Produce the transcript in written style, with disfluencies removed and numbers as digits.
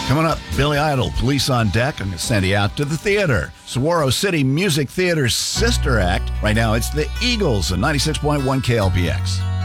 Coming up, Billy Idol, Police on Deck. I'm going to send you out to the theater. Saguaro City Music Theater's sister act. Right now, it's the Eagles on 96.1 KLPX.